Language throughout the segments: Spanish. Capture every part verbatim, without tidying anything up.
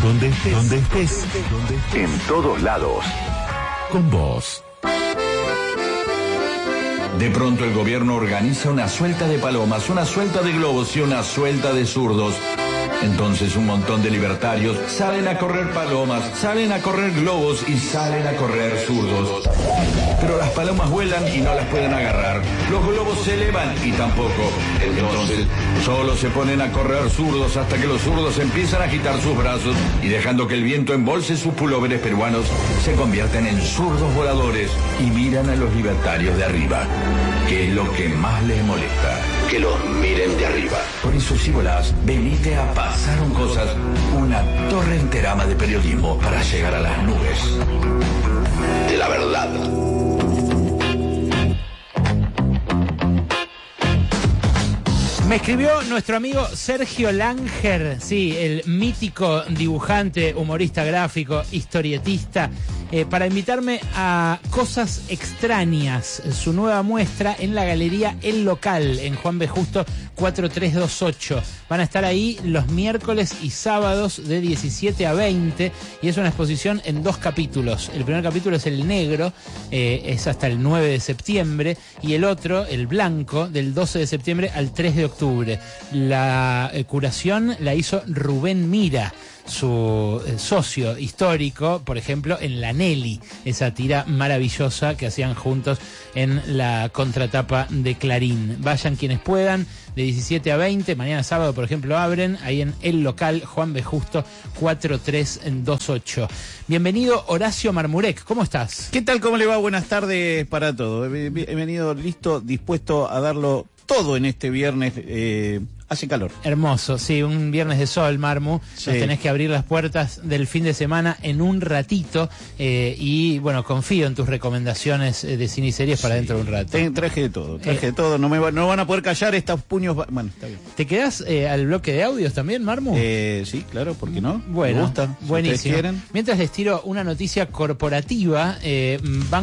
Donde estés, donde estés, donde estés, en todos lados. Con vos. De pronto el gobierno organiza una suelta de palomas, una suelta de globos y una suelta de zurdos. Entonces un montón de libertarios salen a correr palomas, salen a correr globos y salen a correr zurdos. Pero las palomas vuelan y no las pueden agarrar. Los globos se elevan y tampoco. Entonces solo se ponen a correr zurdos hasta que los zurdos empiezan a agitar sus brazos y dejando que el viento embolse sus pulóveres peruanos, se convierten en zurdos voladores y miran a los libertarios de arriba. ¿Qué es lo que más les molesta? Que los miren de arriba. Por eso si volás, venite a Pasaron Cosas, una torrenterama de periodismo para llegar a las nubes de la verdad. Me escribió nuestro amigo Sergio Langer, sí, el mítico dibujante, humorista gráfico, historietista, eh, para invitarme a Cosas Extrañas, su nueva muestra en la Galería El Local, en Juan B. Justo cuatro tres dos ocho. Van a estar ahí los miércoles y sábados de diecisiete a veinte, y es una exposición en dos capítulos. El primer capítulo es el negro, eh, es hasta el nueve de septiembre, y el otro, el blanco, del doce de septiembre al tres de octubre. La eh, curación la hizo Rubén Mira, su eh, socio histórico, por ejemplo, en La Nelly, esa tira maravillosa que hacían juntos en la contratapa de Clarín. Vayan quienes puedan, de diecisiete a veinte, mañana sábado, por ejemplo, abren ahí en El Local, Juan B. Justo cuatro tres dos ocho. Bienvenido, Horacio Marmurek, ¿cómo estás? ¿Qué tal? ¿Cómo le va? Buenas tardes para todos. He venido listo, dispuesto a darlo todo en este viernes. eh, Hace calor. Hermoso, sí, un viernes de sol, Marmu. Sí. Nos tenés que abrir las puertas del fin de semana en un ratito. Eh, y bueno, confío en tus recomendaciones de cine y series para sí. dentro de un rato. Traje de todo, traje eh, de todo. No me va, no van a poder callar estos puños. Bueno, está bien. ¿Te quedás eh, al bloque de audios también, Marmu? Eh, sí, claro, ¿por qué no? Bueno, me gusta. Buenísimo. Si mientras les tiro una noticia corporativa, eh,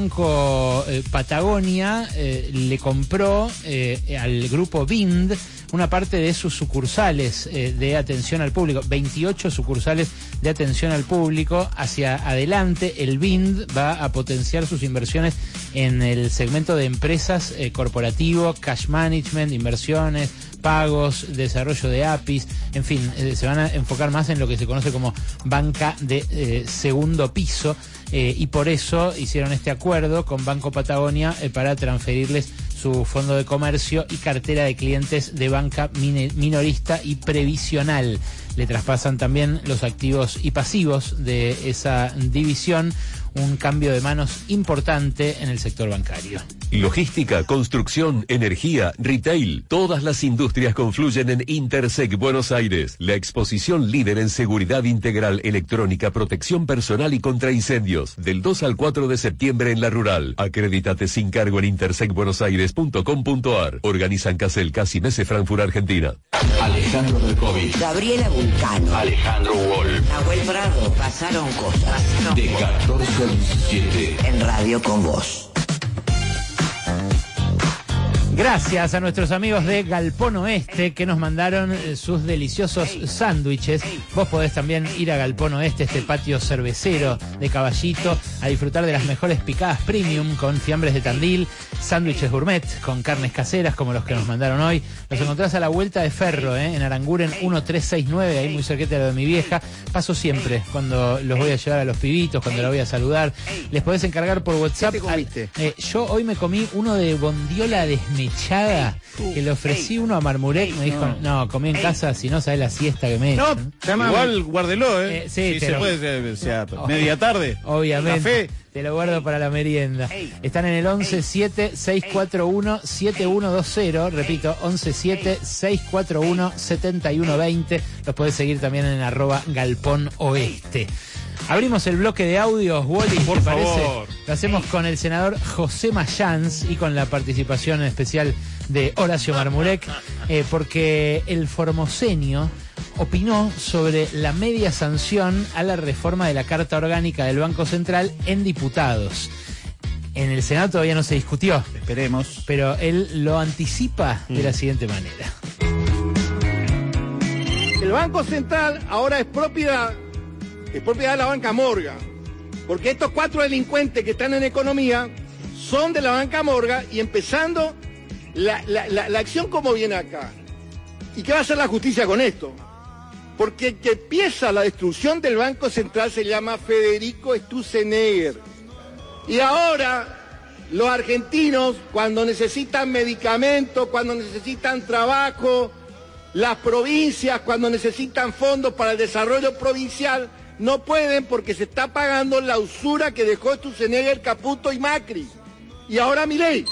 Banco eh, Patagonia eh, le compró eh, al grupo Vind una parte de sus sucursales eh, de atención al público, veintiocho sucursales de atención al público. Hacia adelante, el Vind va a potenciar sus inversiones en el segmento de empresas eh, corporativo, cash management, inversiones, pagos, desarrollo de A P Is, en fin, eh, se van a enfocar más en lo que se conoce como banca de eh, segundo piso, eh, y por eso hicieron este acuerdo con Banco Patagonia eh, para transferirles su fondo de comercio y cartera de clientes de banca minorista y previsional. Le traspasan también los activos y pasivos de esa división, un cambio de manos importante en el sector bancario. Logística, construcción, energía, retail. Todas las industrias confluyen en Intersec Buenos Aires. La exposición líder en seguridad integral, electrónica, protección personal y contra incendios. Del dos al cuatro de septiembre en La Rural. Acredítate sin cargo en intersec buenos aires punto com punto ar. Organizan Casel, Casimese, Frankfurt, Argentina. Alejandro del COVID. Gabriela Vulcano. Alejandro Wall. Nahuel Prado. Pasaron cosas. De catorce a diecisiete. En Radio con Vos. Gracias a nuestros amigos de Galpón Oeste que nos mandaron sus deliciosos sándwiches. Vos podés también ir a Galpón Oeste, este patio cervecero de Caballito, a disfrutar de las mejores picadas premium con fiambres de Tandil, sándwiches gourmet con carnes caseras como los que nos mandaron hoy. Los encontrás a la vuelta de Ferro, ¿eh? en Aranguren uno tres seis nueve, ahí muy cerquita de lo de mi vieja. Paso siempre cuando los voy a llevar a los pibitos, cuando la voy a saludar. Les podés encargar por WhatsApp. ¿Qué te comiste? Al, eh, yo hoy me comí uno de bondiola desmechada, que le ofrecí uno a Marmurek, me dijo, no, comí en casa, si no sabés la siesta que me he No, hecho, ¿no? Igual guárdelo, ¿eh? eh sí, si te se lo... puede, o sea, media tarde. Obviamente. Café. Te lo guardo para la merienda. Están en el once siete seis cuatro uno siete uno dos cero. Repito, once siete seis cuatro uno siete uno dos cero. Los podés seguir también en arroba Galpón Oeste. Abrimos el bloque de audios, Wally, por favor. Lo hacemos con el senador José Mayans y con la participación especial de Horacio Marmurek, eh, porque el formoseño opinó sobre la media sanción a la reforma de la Carta Orgánica del Banco Central en diputados. En el Senado todavía no se discutió. Esperemos. Pero él lo anticipa de la siguiente manera. El Banco Central ahora es propiedad es propiedad de la banca Morgan. Porque estos cuatro delincuentes que están en economía son de la banca Morgan y empezando la, la, la, la acción como viene acá. ¿Y qué va a hacer la justicia con esto? Porque el que empieza la destrucción del Banco Central se llama Federico Sturzenegger. Y ahora los argentinos, cuando necesitan medicamentos, cuando necesitan trabajo, las provincias, cuando necesitan fondos para el desarrollo provincial, no pueden porque se está pagando la usura que dejó Sturzenegger, Caputo y Macri. Y ahora Milei.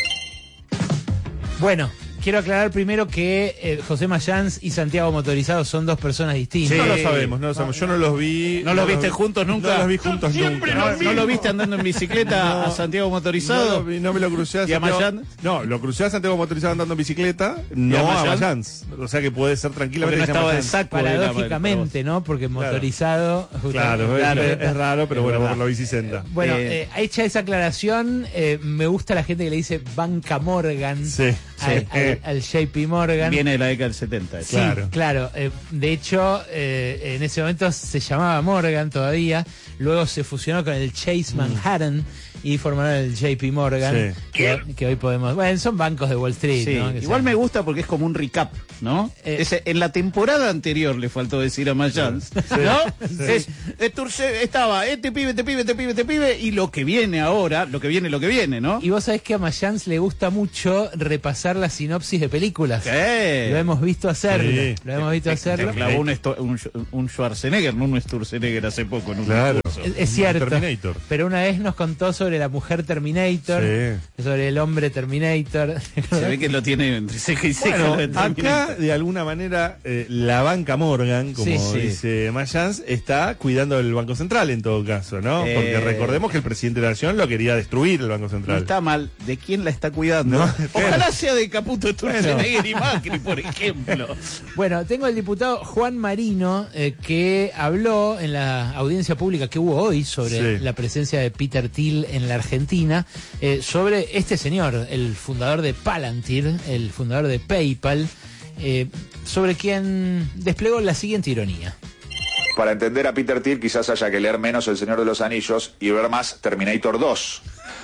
Bueno, quiero aclarar primero que eh, José Mayans y Santiago Motorizado son dos personas distintas. Sí, no lo sabemos, no lo sabemos. Yo no los vi. ¿No los viste vi, juntos nunca? No los vi juntos nunca. No, ¿No lo viste andando en bicicleta no, a Santiago Motorizado? No, lo vi, no me lo crucé a Santiago. ¿Y a Mayans? No, lo crucé a Santiago Motorizado andando en bicicleta, no a Mayans. O sea que puede ser tranquilamente. No estaba de saco. Paradójicamente, ¿no? Porque Motorizado. Claro, claro es, es raro, pero bueno, por la bicicenda. Bueno, eh, eh, hecha esa aclaración, eh, me gusta la gente que le dice Banca Morgan. Sí. Al, al, al J P Morgan. Viene de la década del setenta. Sí, claro. claro. Eh, de hecho, eh, en ese momento se llamaba Morgan todavía. Luego se fusionó con el Chase Manhattan mm. y formaron el J P Morgan. Sí. Que, que hoy podemos. Bueno, son bancos de Wall Street. Sí. ¿no? Igual me gusta porque es como un recap, ¿no? Eh, Ese, en la temporada anterior le faltó decir a Mayans, sí. ¿no? Sí. Es, es Turce, estaba este pibe, este pibe, este pibe, este pibe. Y lo que viene ahora, lo que viene, lo que viene, ¿no? Y vos sabés que a Mayans le gusta mucho repasar la sinopsis de películas. ¿Qué? Lo hemos visto hacerlo. Sí. Lo hemos visto te, hacerlo. Te clavó un, un, un Schwarzenegger, no un Sturzenegger hace poco. ¿no? Claro. Es, es cierto. Terminator. Pero una vez nos contó sobre la mujer Terminator, sí. sobre el hombre Terminator. Se ve que lo tiene entre ceja y ceja. Bueno, acá, de alguna manera, eh, la banca Morgan, como sí, sí. dice Mayans, está cuidando el Banco Central en todo caso, ¿no? Eh... Porque recordemos que el presidente de la Nación lo quería destruir el Banco Central. No está mal. ¿De quién la está cuidando? No, ojalá sea de Caputo, Sturzenegger y Macri, por ejemplo. Bueno, tengo el diputado Juan Marino, eh, que habló en la audiencia pública que hubo hoy sobre sí. la presencia de Peter Thiel en la Argentina, eh, sobre este señor, el fundador de Palantir, el fundador de PayPal, eh, sobre quien desplegó la siguiente ironía. Para entender a Peter Thiel quizás haya que leer menos El Señor de los Anillos y ver más Terminator dos.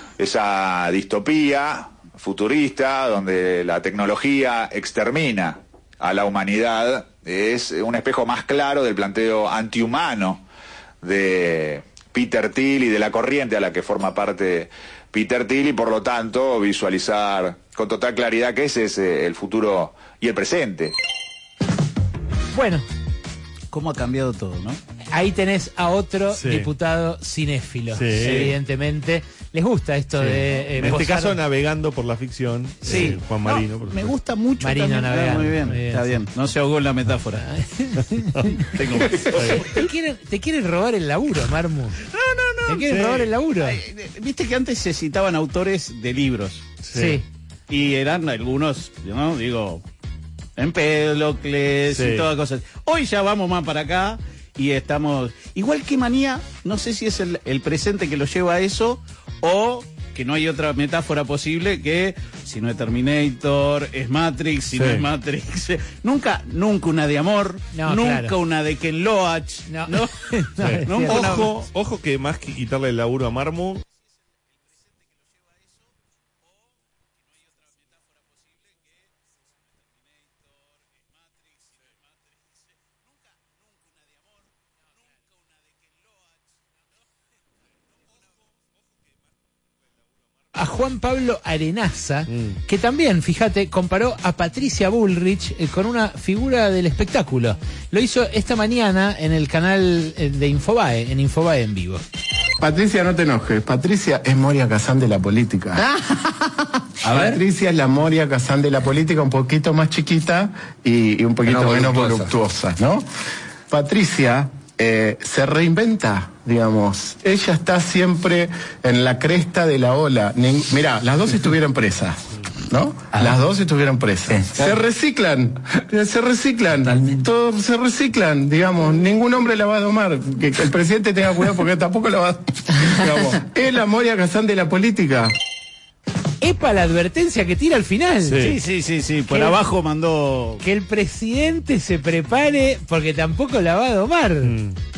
Esa distopía futurista donde la tecnología extermina a la humanidad es un espejo más claro del planteo antihumano de Peter Thiel y de la corriente a la que forma parte Peter Thiel, y por lo tanto visualizar con total claridad que ese es el futuro y el presente. Bueno, cómo ha cambiado todo, ¿no? Ahí tenés a otro sí. diputado cinéfilo, sí. evidentemente. Les gusta esto sí. de... Eh, en este posar... caso, navegando por la ficción, sí. eh, Juan Marino. No, por me gusta mucho Marino navegando. Muy bien, muy bien, está bien. No se ahogó en la metáfora. Tengo... te, quieren, te quieren robar el laburo, Marmu. No, no, no. Te quieren sí. robar el laburo. Viste que antes se citaban autores de libros. Sí. sí. Y eran algunos, ¿no? Digo, Empédocles sí. y todas cosas. Hoy ya vamos más para acá y estamos... Igual que Manía, no sé si es el, el presente que lo lleva a eso o que no hay otra metáfora posible que si no es Terminator, es Matrix, si sí. no es Matrix. Nunca, nunca una de amor, no, nunca claro. una de Ken Loach. No, ¿no? Sí. nunca ojo, una... ojo que más que quitarle el laburo a Marmu... a Juan Pablo Arenaza, mm. que también, fíjate, comparó a Patricia Bullrich eh, con una figura del espectáculo. Lo hizo esta mañana en el canal eh, de Infobae, en Infobae en vivo. Patricia, no te enojes. Patricia es Moria Kazan de la política. A ver. Patricia es la Moria Kazan de la política, un poquito más chiquita y, y un poquito no, menos voluptuosa, ¿no? Patricia eh, se reinventa, digamos. Ella está siempre en la cresta de la ola. Ning- Mirá, las dos estuvieron presas, ¿no? Ah. Las dos estuvieron presas. Sí, claro. Se reciclan, se reciclan. Totalmente. Todos se reciclan, digamos. Ningún hombre la va a domar. Que, que el presidente tenga cuidado porque tampoco la va a... Digamos, es la Moria Kazan de la política. Epa, la advertencia que tira al final. Sí, sí, sí, sí. Por que abajo mandó... Que el presidente se prepare porque tampoco la va a domar. Mm.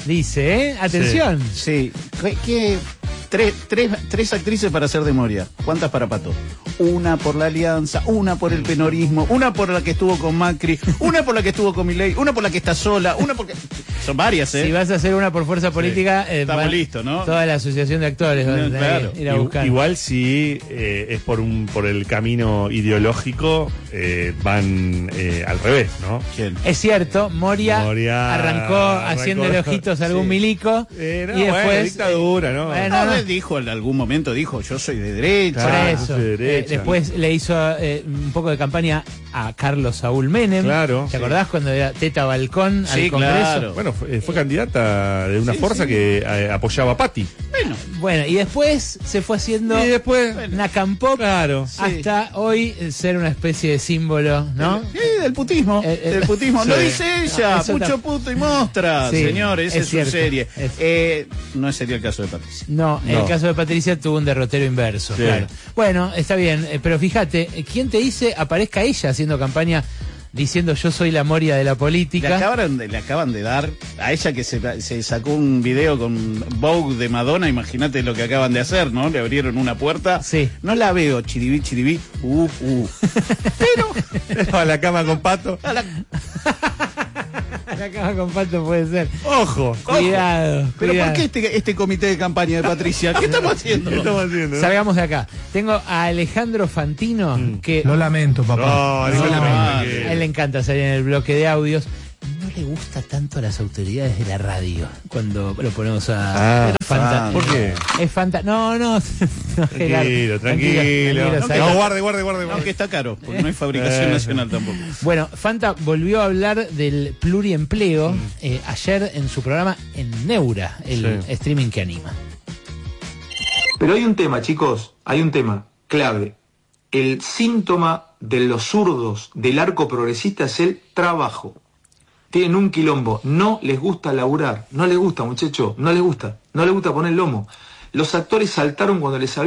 Dice, ¿eh? Atención. Sí. ¿Qué, qué? Tres, tres, tres actrices para hacer de Moria. ¿Cuántas para Pato? Una por la Alianza, una por el penorismo, una por la que estuvo con Macri, una por la que estuvo con Milei, una por la que está sola, una porque... Son varias, ¿eh? Si vas a hacer una por fuerza política, sí. eh, Estamos listos, ¿no? Toda la asociación de actores van no, a claro. ir a buscar. Igual si eh, es por un por el camino ideológico, eh, van eh, al revés, ¿no? ¿Quién? Es cierto, Moria, Moria arrancó, arrancó haciéndole ojitos a algún sí. milico Eh, no, y después bueno, dictadura, ¿no? Bueno, No, no. él dijo en algún momento, dijo, yo soy de derecha. Por Claro, eso. yo soy de derecha. Eh, después le hizo eh, un poco de campaña a Carlos Saúl Menem. Claro, ¿Te sí. acordás cuando era Teta Balcón Sí, al Congreso? claro. Bueno, fue, fue candidata de una Sí, fuerza sí. que eh, apoyaba a Patti. Bueno, Bueno, y después se fue haciendo Y después, una campop claro. hasta hoy eh, ser una especie de símbolo, ¿no? sí, del putismo, Eh, eh, del putismo. sí. Lo dice ella, No, eso mucho está- puto y mostra, Sí, señor, esa es es, cierto. su serie. Es- Eh, no sería el caso de Patricia. No, en No. el caso de Patricia tuvo un derrotero inverso, Sí. claro. Bueno, está bien, eh, pero fíjate, eh, ¿quién te dice aparezca ella haciendo campaña diciendo yo soy la Moria de la Le política? acaban, de, le acaban de dar a ella que se, se sacó un video con Vogue de Madonna, imagínate lo que acaban de hacer, ¿no? Le abrieron una puerta. Sí. No la veo, chiribí, chiribí, uh, uh. A la cama con Pato. A la- La cama con pato puede ser. Ojo. Cuidado, Pero cuidado. ¿por qué este, este comité de campaña de Patricia? ¿Qué estamos haciendo? ¿Qué estamos haciendo? no? Salgamos de acá. Tengo a Alejandro Fantino, que Lo lamento, papá. No, No, Alejandro, a que- él le encanta salir en el bloque de audios. No le gusta tanto a las autoridades de la radio cuando lo ponemos a Ah, Fanta. ¿por qué? Es Fanta. No, no. no, Gerardo. Tranquilo, tranquilo. saca. No, guarde, guarde, guarde. No, guarde. que está caro, porque no hay fabricación Eh. nacional tampoco. Bueno, Fanta volvió a hablar del pluriempleo eh, ayer en su programa en Neura, el Sí. streaming que anima. Pero hay un tema, chicos, hay un tema clave. El síntoma de los zurdos del arco progresista es el trabajo. Tienen un quilombo, no les gusta laburar, no les gusta, muchachos, no les gusta, no les gusta poner lomo. Los actores saltaron cuando les hablé